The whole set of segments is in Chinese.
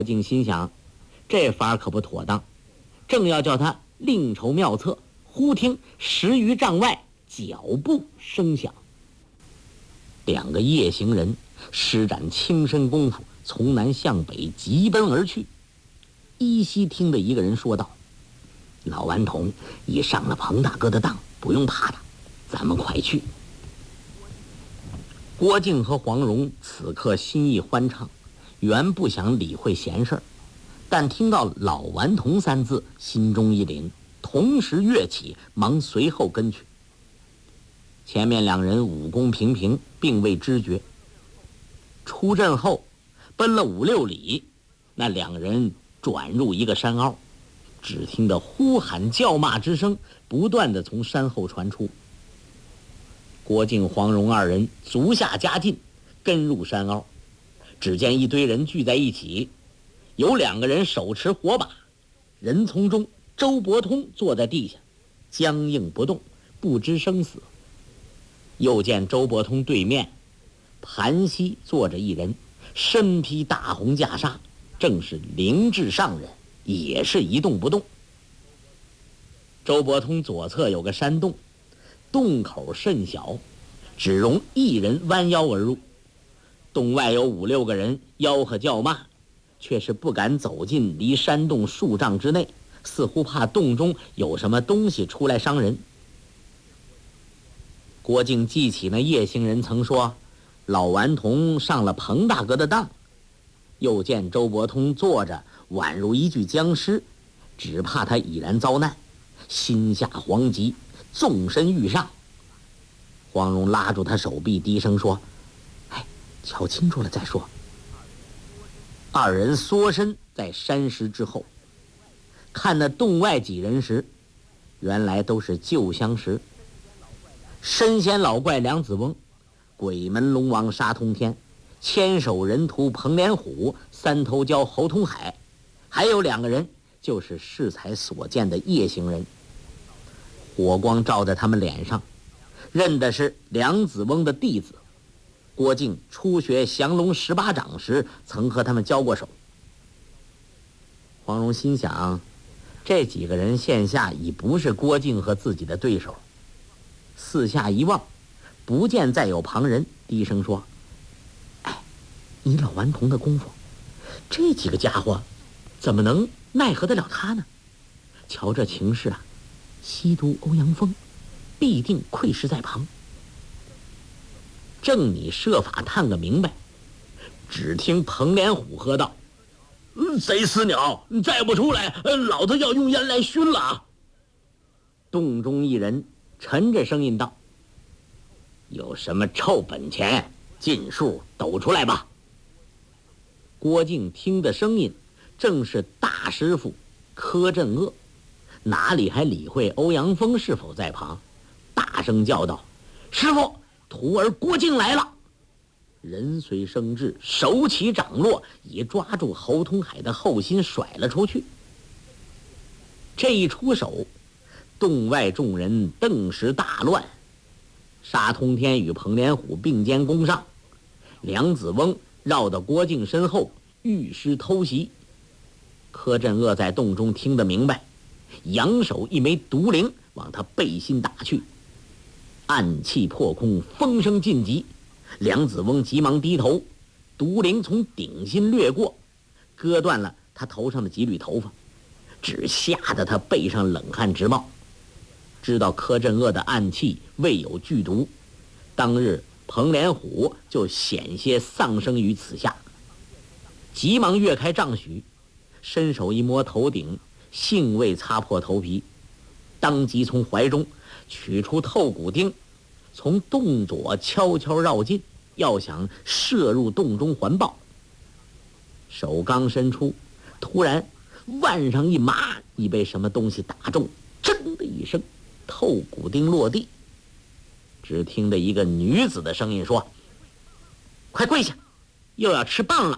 竟心想，这法可不妥当，正要叫他另筹妙策，忽听10余丈外脚步声响，两个夜行人施展轻身功夫，从南向北急奔而去。依稀听得一个人说道：“老顽童已上了彭大哥的当，不用怕他，咱们快去。”郭靖和黄蓉此刻心意欢畅，原不想理会闲事儿，但听到老顽童3字，心中一凛，同时跃起，忙随后跟去。前面两人武功平平，并未知觉。出阵后奔了5、6里，那两人转入一个山凹，只听得呼喊叫骂之声不断地从山后传出。郭靖、黄蓉二人足下加劲，跟入山凹，只见一堆人聚在一起，有2个人手持火把，人丛中周伯通坐在地下，僵硬不动，不知生死。又见周伯通对面盘膝坐着一人，身披大红袈裟，正是灵智上人，也是一动不动。周伯通左侧有个山洞，洞口甚小，只容一人弯腰而入。洞外有5、6个人吆喝叫骂，却是不敢走近离山洞数丈之内，似乎怕洞中有什么东西出来伤人。郭靖记起那夜行人曾说老顽童上了彭大哥的当，又见周伯通坐着宛如一具僵尸，只怕他已然遭难，心下惶急，纵身欲上。黄蓉拉住他手臂，低声说：“哎，瞧清楚了再说。”二人缩身在山石之后，看那洞外几人时，原来都是旧相识。神仙老怪梁子翁，鬼门龙王沙通天，千手人屠彭连虎，三头蛟侯通海，还有2个人就是适才所见的夜行人。火光照在他们脸上，认的是梁子翁的弟子。郭靖初学降龙18掌时曾和他们交过手。黄蓉心想，这几个人现下已不是郭靖和自己的对手。四下一望，不见再有旁人，低声说：“哎，你老顽童的功夫，这几个家伙怎么能奈何得了他呢？瞧这情势啊，西都欧阳锋必定窥视在旁。正你设法探个明白。”只听彭连虎喝道：“贼死鸟，你再不出来，老子要用烟来熏了！”洞中一人沉着声音道：“有什么臭本钱，尽数抖出来吧。”郭靖听的声音正是大师傅柯镇恶，哪里还理会欧阳锋是否在旁，大声叫道：“师傅，徒儿郭靖来了！”人随声至，手起掌落，已抓住侯通海的后心甩了出去。这一出手，洞外众人顿时大乱，沙通天与彭连虎并肩攻上，梁子翁绕到郭靖身后御师偷袭。柯镇恶在洞中听得明白，扬手一枚毒灵往他背心打去，暗气破空，风声尽极。梁子翁急忙低头，毒灵从顶心掠过，割断了他头上的几缕头发，只吓得他背上冷汗直冒。知道柯镇恶的暗器未有剧毒，当日彭连虎就险些丧生于此下，急忙跃开丈许，伸手一摸头顶，幸未擦破头皮，当即从怀中取出透骨钉，从洞左悄悄绕进，要想射入洞中环抱。手刚伸出，突然腕上一麻，已被什么东西打中，铮的一声，透骨钉落地。只听得一个女子的声音说：“快跪下，又要吃棒了。”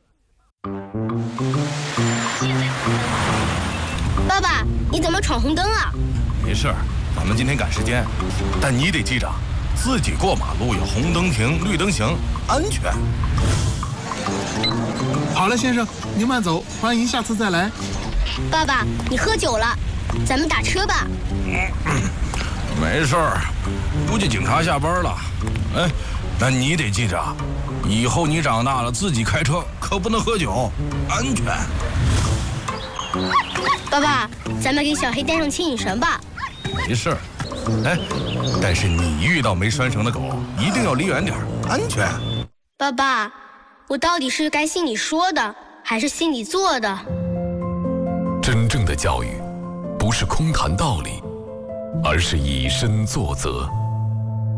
爸爸，你怎么闯红灯啊？ 没事，咱们今天赶时间，但你得记着，自己过马路有红灯停，绿灯行，安全。 好了，先生，您慢走，欢迎下次再来。 爸爸，你喝酒了，咱们打车吧。 没事儿，估计警察下班了。哎，但你得记着，以后你长大了自己开车可不能喝酒，安全。 爸爸，咱们给小黑带上牵引绳吧。 没事儿。哎，但是你遇到没拴绳的狗，一定要离远点，安全。 爸爸，我到底是该信你说的，还是信你做的？ 真正的教育，不是空谈道理，而是以身作则。